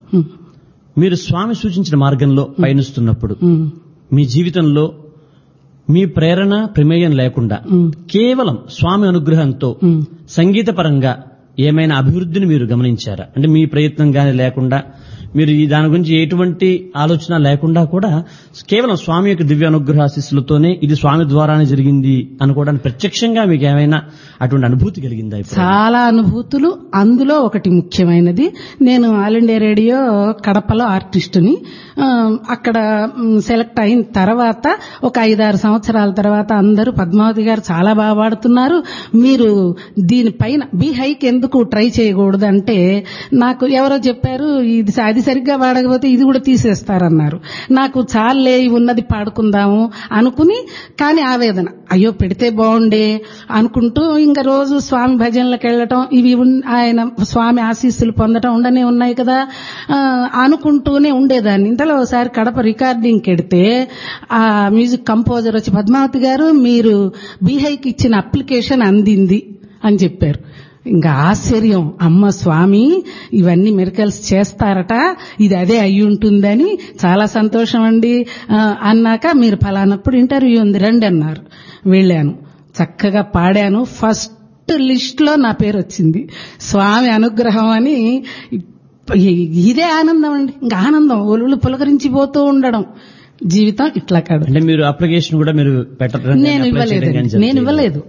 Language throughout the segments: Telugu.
మీరు స్వామి సూచించిన మార్గంలో పయనిస్తున్నప్పుడు మీ జీవితంలో మీ ప్రేరణ ప్రమేయం లేకుండా కేవలం స్వామి అనుగ్రహంతో సంగీత పరంగా ఏమైనా అభివృద్ధిని మీరు గమనించారా? అంటే మీ ప్రయత్నం గానీ లేకుండా మీరు ఈ దాని గురించి ఎటువంటి ఆలోచన లేకుండా కూడా కేవలం స్వామి యొక్క దివ్య అనుగ్రహ ఆశీస్సులతోనే ఇది స్వామి ద్వారానే జరిగింది అనుకోవడానికి ప్రత్యక్షంగా మీకు ఏమైనా అటువంటి అనుభూతి కలిగిందా? చాలా అనుభూతులు. అందులో ఒకటి ముఖ్యమైనది, నేను ఆల్ ఇండియా రేడియో కడపలో ఆర్టిస్టుని. అక్కడ సెలెక్ట్ అయిన తర్వాత ఒక 5-6 సంవత్సరాల తర్వాత అందరూ పద్మావతి గారు చాలా బాగా పాడుతున్నారు, మీరు దీనిపైన బి హైక్ ఎందుకు ట్రై చేయకూడదు అంటే నాకు ఎవరో చెప్పారు, అది సరిగ్గా పాడకపోతే ఇది కూడా తీసేస్తారన్నారు. నాకు చాలే ఉన్నది పాడుకుందాము అనుకుని, కానీ ఆవేదన, అయ్యో పెడితే బాగుండే అనుకుంటూ ఇంకా రోజు స్వామి భజనలకు వెళ్ళటం, ఇవి ఆయన స్వామి ఆశీస్సులు పొందటం ఉండనే ఉన్నాయి కదా అనుకుంటూనే ఉండేదాన్ని. ఇంతలో ఒకసారి కడప రికార్డింగ్కి వెడితే ఆ మ్యూజిక్ కంపోజర్ వచ్చి, పద్మావతి గారు మీరు బీహైకి ఇచ్చిన అప్లికేషన్ అందింది అని చెప్పారు. ఇంకా ఆశ్చర్యం, అమ్మ స్వామి ఇవన్నీ మిరకల్స్ చేస్తారట, ఇది అదే అయి ఉంటుందని చాలా సంతోషం అండి అన్నాక, మీరు ఫలానప్పుడు ఇంటర్వ్యూ ఉంది రండి అన్నారు. వెళ్ళాను, చక్కగా పాడాను. ఫస్ట్ లిస్ట్ లో నా పేరు వచ్చింది. స్వామి అనుగ్రహం అని. ఇదే ఆనందం అండి, ఇంకా ఆనందం ఒళ్ళు పులకరించిపోతూ ఉండడం. జీవితం ఇట్లా కాదు. అంటే మీరు అప్లికేషన్ కూడా మీరు పెట్టడం? నేను ఇవ్వలేదు.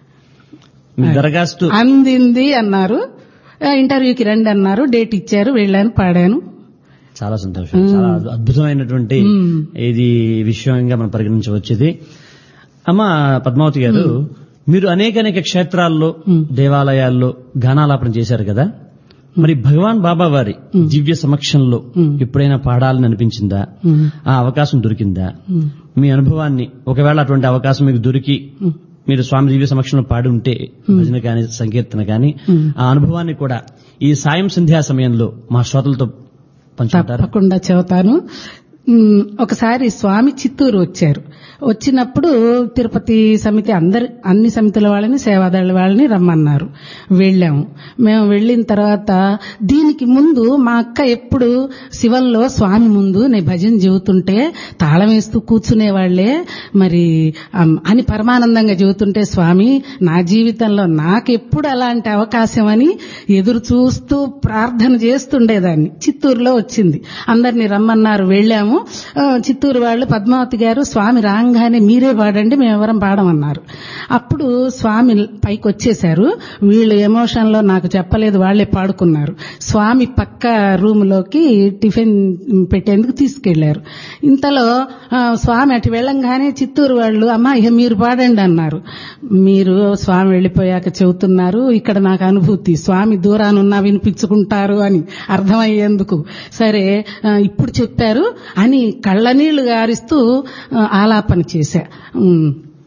దరఖాస్తు అందింది అన్నారు, ఇంటర్వ్యూకి రండి అన్నారు, డేట్ ఇచ్చారు, వెళ్ళాను, పాడాను. చాలా సంతోషం. చాలా అద్భుతమైనటువంటి ఇది విషయంగా మనం పరిగణించవచ్చుది. అమ్మ పద్మావతి గారు, మీరు అనేక క్షేత్రాల్లో దేవాలయాల్లో గానాలాపన చేశారు కదా, మరి భగవాన్ బాబా వారి దివ్య సమక్షంలో ఎప్పుడైనా పాడాలని అనిపించిందా? ఆ అవకాశం దొరికిందా? మీ అనుభవాన్ని, ఒకవేళ అటువంటి అవకాశం మీకు దొరికి మీరు స్వామి దివ్య సమక్షంలో పాడి ఉంటే, భజన కానీ సంకీర్తన కానీ, ఆ అనుభవాన్ని కూడా ఈ సాయం సంధ్యా సమయంలో మా శ్రోతలతో పంచుకుంటారు? తప్పకుండా చెబుతాను. ఒకసారి స్వామి చిత్తూరు వచ్చారు. వచ్చినప్పుడు తిరుపతి సమితి అన్ని సమితుల వాళ్ళని, సేవాదళ వాళ్ళని రమ్మన్నారు. వెళ్ళాము. మేము వెళ్ళిన తర్వాత దీనికి ముందు మా అక్క ఎప్పుడు శివంలో స్వామి ముందు నేను భజన చెబుతుంటే తాళం వేస్తూ కూర్చునేవాళ్లే మరి అని పరమానందంగా చెబుతుంటే, స్వామి నా జీవితంలో నాకెప్పుడు అలాంటి అవకాశం అని ఎదురు చూస్తూ ప్రార్థన చేస్తుండేదాన్ని. చిత్తూరులో వచ్చింది, అందరినీ రమ్మన్నారు, వెళ్ళాము. చిత్తూరు వాళ్ళు, పద్మావతి గారు స్వామి రాగానే మీరే పాడండి, మేమెవరం పాడమన్నారు. అప్పుడు స్వామి పైకి వచ్చేశారు. వీళ్ళు ఎమోషన్ లో నాకు చెప్పలేదు, వాళ్లే పాడుకున్నారు. స్వామి పక్క రూమ్ లోకి టిఫిన్ పెట్టేందుకు తీసుకెళ్లారు. ఇంతలో స్వామి అటు వెళ్ళంగానే చిత్తూరు వాళ్ళు, అమ్మా ఇక మీరు పాడండి అన్నారు. మీరు స్వామి వెళ్లిపోయాక చెబుతున్నారు, ఇక్కడ నాకు అనుభూతి, స్వామి దూరానున్నా వినిపించుకుంటారు అని అర్థమయ్యేందుకు. సరే ఇప్పుడు చెప్పారు అని కళ్ళనీళ్లు గారిస్తూ ఆలాపన చేశా.